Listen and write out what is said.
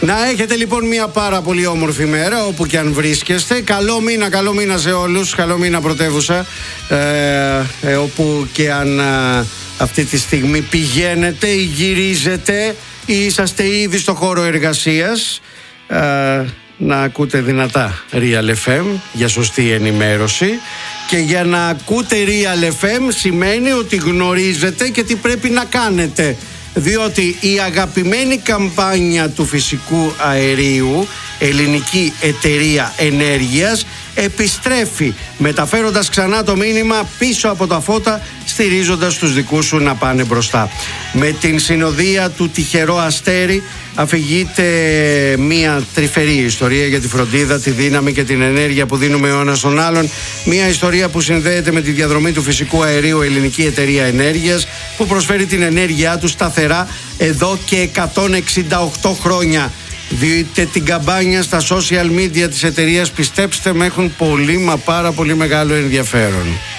Να έχετε λοιπόν μια πάρα πολύ όμορφη μέρα όπου και αν βρίσκεστε. Καλό μήνα σε όλους. Καλό μήνα πρωτεύουσα, όπου και αν αυτή τη στιγμή πηγαίνετε ή γυρίζετε ή είσαστε ήδη στο χώρο εργασίας, να ακούτε δυνατά Real FM για σωστή ενημέρωση. Και για να ακούτε Real FM σημαίνει ότι γνωρίζετε και τι πρέπει να κάνετε, διότι η αγαπημένη καμπάνια του φυσικού αερίου, ελληνική εταιρεία ενέργειας, επιστρέφει μεταφέροντας ξανά το μήνυμα πίσω από τα φώτα, στηρίζοντας τους δικούς σου να πάνε μπροστά. Με την συνοδεία του τυχερό αστέρι αφηγείται μια τρυφερή ιστορία για τη φροντίδα, τη δύναμη και την ενέργεια που δίνουμε ο ένας στον άλλον. Μια ιστορία που συνδέεται με τη διαδρομή του φυσικού αερίου ελληνική εταιρεία ενέργειας, που προσφέρει την ενέργειά του σταθερά εδώ και 168 χρόνια. Δείτε την καμπάνια στα social media της εταιρείας, πιστέψτε με, έχουν πολύ μα πάρα πολύ μεγάλο ενδιαφέρον.